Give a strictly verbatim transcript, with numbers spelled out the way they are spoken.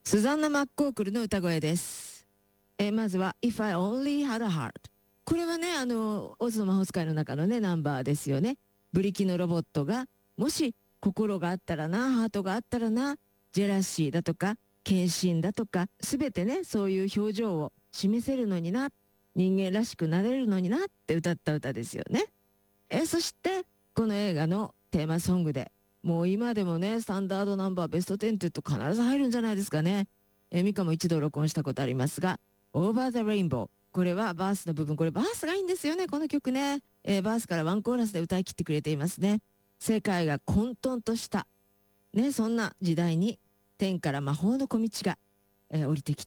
スザンナ・マッコークルの歌声です。えーまずは If I Only Had a Heart。これはね、あの、オズの魔法使いの中のね、ナンバーですよね。ブリキのロボットが、もし心があったらな、ハートがあったらな、ジェラシーだとか、献身だとか、すべてね、そういう表情を示せるのにな、人間らしくなれるのになって歌った歌ですよね。えーそして、この映画のテーマソングで、もう今でもね、スタンダードナンバーベストテンって言うと必ず入るんじゃないですかね。えーミカも一度録音したことありますが、Over the Rainbow。これはバースの部分、これバースがいいんですよね、この曲ね。えーバースからワンコーラスで歌い切ってくれていますね。世界が混沌とした、ね、そんな時代に天から魔法の小道が、えー降りてき